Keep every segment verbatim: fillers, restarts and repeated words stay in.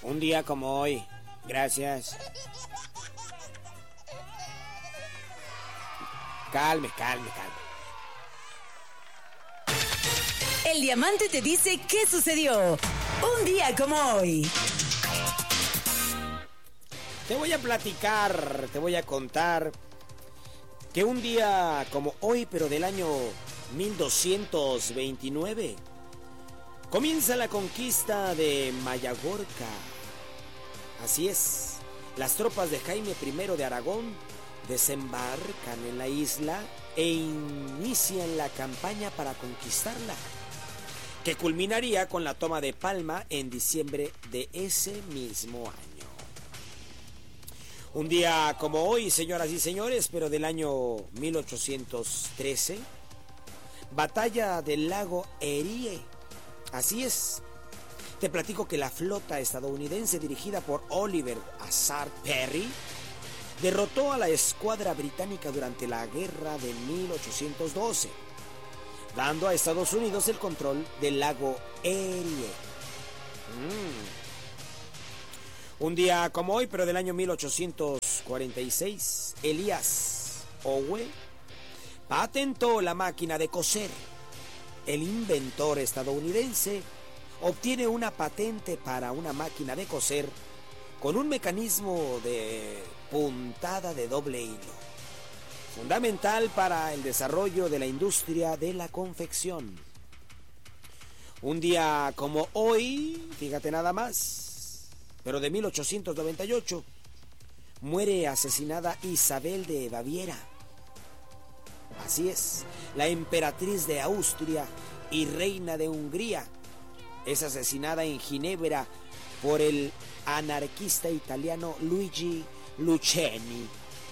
Un día como hoy. Gracias. Calme, calme, calme. El diamante te dice qué sucedió. Un día como hoy. Te voy a platicar, te voy a contar que un día como hoy, pero del año mil doscientos veintinueve, comienza la conquista de Mayagorca. Así es, las tropas de Jaime primero de Aragón desembarcan en la isla e inician la campaña para conquistarla, que culminaría con la toma de Palma en diciembre de ese mismo año. Un día como hoy, señoras y señores, pero del año mil ochocientos trece, batalla del lago Erie. Así es. Te platico que la flota estadounidense dirigida por Oliver Hazard Perry derrotó a la escuadra británica durante la guerra de mil ochocientos doce, dando a Estados Unidos el control del lago Erie. Mm. Un día como hoy, pero del año mil ochocientos cuarenta y seis, Elias Howe patentó la máquina de coser. El inventor estadounidense obtiene una patente para una máquina de coser con un mecanismo de puntada de doble hilo, fundamental para el desarrollo de la industria de la confección. Un día como hoy, fíjate nada más, pero de mil ochocientos noventa y ocho, muere asesinada Isabel de Baviera. Así es, la emperatriz de Austria y reina de Hungría es asesinada en Ginebra por el anarquista italiano Luigi Lucchini.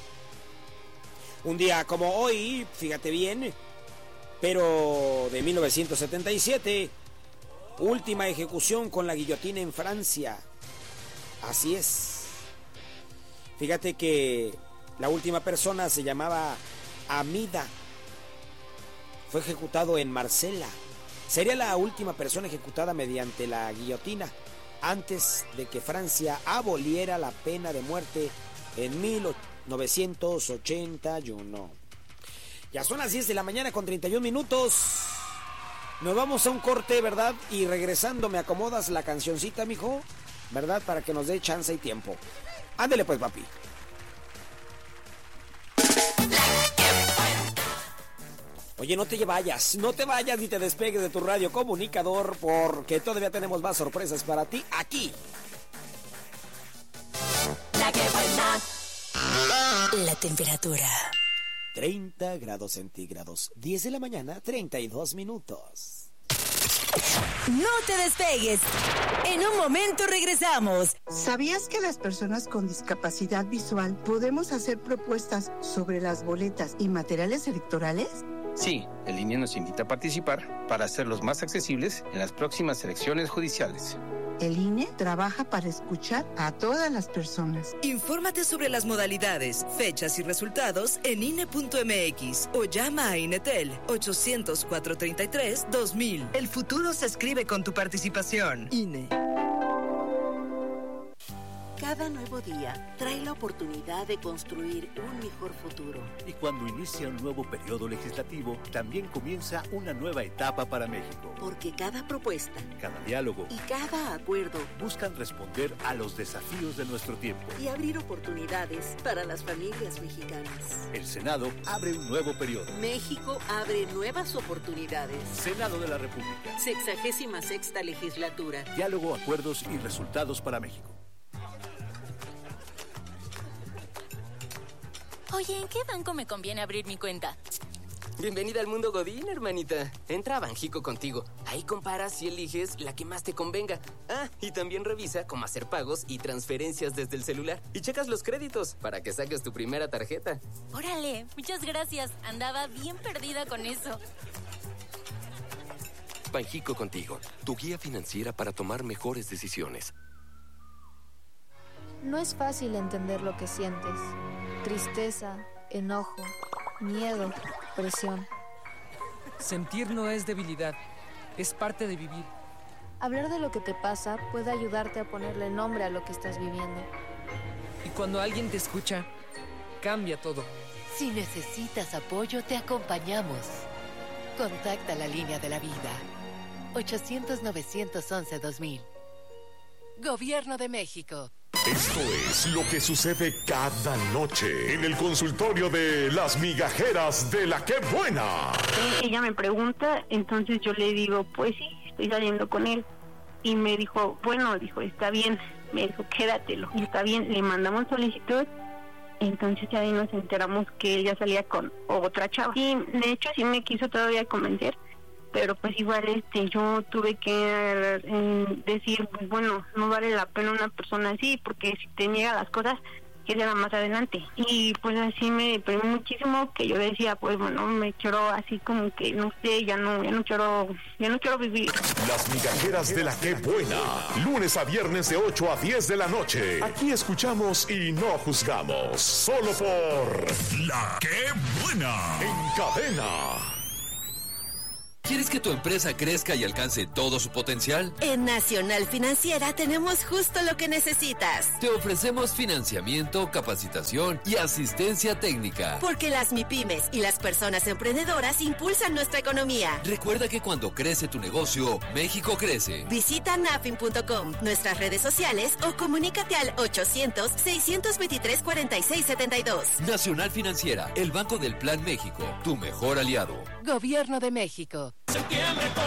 Un día como hoy, fíjate bien, pero de mil novecientos setenta y siete, última ejecución con la guillotina en Francia. Así es. Fíjate que la última persona se llamaba Amida. Fue ejecutado en Marsella. Sería la última persona ejecutada mediante la guillotina antes de que Francia aboliera la pena de muerte en mil novecientos ochenta y uno. Ya son las diez de la mañana con treinta y un minutos. Nos vamos a un corte, ¿verdad? Y regresando, ¿me acomodas la cancioncita, mijo? ¿Verdad? Para que nos dé chance y tiempo. Ándele pues, papi. Oye, no te vayas, no te vayas ni te despegues de tu radio comunicador, porque todavía tenemos más sorpresas para ti aquí. La que buena. La temperatura. treinta grados centígrados, diez de la mañana, treinta y dos minutos. No te despegues. En un momento regresamos. ¿Sabías que las personas con discapacidad visual podemos hacer propuestas sobre las boletas y materiales electorales? Sí, el I N E nos invita a participar para hacerlos más accesibles en las próximas elecciones judiciales. El I N E trabaja para escuchar a todas las personas. Infórmate sobre las modalidades, fechas y resultados en I N E punto M X o llama a Inetel ochocientos, cuatrocientos treinta y tres, dos mil. El futuro se escribe con tu participación. I N E. Cada nuevo día trae la oportunidad de construir un mejor futuro. Y cuando inicia un nuevo periodo legislativo, también comienza una nueva etapa para México. Porque cada propuesta, cada diálogo y cada acuerdo buscan responder a los desafíos de nuestro tiempo y abrir oportunidades para las familias mexicanas. El Senado abre un nuevo periodo. México abre nuevas oportunidades. Senado de la República. Sexagésima sexta legislatura. Diálogo, acuerdos y resultados para México. Oye, ¿en qué banco me conviene abrir mi cuenta? Bienvenida al mundo Godín, hermanita. Entra a Banjico contigo. Ahí comparas y eliges la que más te convenga. Ah, y también revisa cómo hacer pagos y transferencias desde el celular. Y checas los créditos para que saques tu primera tarjeta. Órale, muchas gracias. Andaba bien perdida con eso. Banjico contigo, tu guía financiera para tomar mejores decisiones. No es fácil entender lo que sientes. Tristeza, enojo, miedo, presión. Sentir no es debilidad, es parte de vivir. Hablar de lo que te pasa puede ayudarte a ponerle nombre a lo que estás viviendo. Y cuando alguien te escucha, cambia todo. Si necesitas apoyo, te acompañamos. Contacta la línea de la vida. ochocientos, novecientos once, dos mil. Gobierno de México. Esto es lo que sucede cada noche en el consultorio de las migajeras de la Qué Buena. Ella me pregunta, entonces yo le digo, pues sí, estoy saliendo con él. Y me dijo, bueno, dijo, está bien. Me dijo, quédatelo. Y está bien, le mandamos solicitud. Entonces ya ahí nos enteramos que ella salía con otra chava. Y de hecho sí me quiso todavía convencer. Pero pues igual este yo tuve que eh, decir, pues bueno, no vale la pena una persona así, porque si te niega las cosas, que será más adelante. Y pues así me deprimí muchísimo, que yo decía, pues bueno, me quiero así como que, no sé, ya no, ya no quiero, ya no quiero vivir. Las migajeras de la Qué Buena, lunes a viernes de ocho a diez de la noche. Aquí escuchamos y no juzgamos, solo por La Qué Buena, en cadena. ¿Quieres que tu empresa crezca y alcance todo su potencial? En Nacional Financiera tenemos justo lo que necesitas. Te ofrecemos financiamiento, capacitación y asistencia técnica. Porque las MIPYMES y las personas emprendedoras impulsan nuestra economía. Recuerda que cuando crece tu negocio, México crece. Visita nafin punto com, nuestras redes sociales o comunícate al ochocientos, seiscientos veintitrés, cuarenta y seis setenta y dos. Nacional Financiera, el Banco del Plan México, tu mejor aliado. Gobierno de México. Septiembre